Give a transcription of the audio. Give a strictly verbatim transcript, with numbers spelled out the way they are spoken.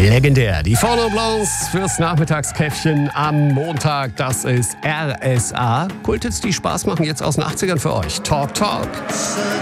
Legendär. Die Phono Blancs fürs Nachmittagskäffchen am Montag. Das ist R S A. Kulthits, die Spaß machen, jetzt aus den achtzigern für euch. Talk, Talk.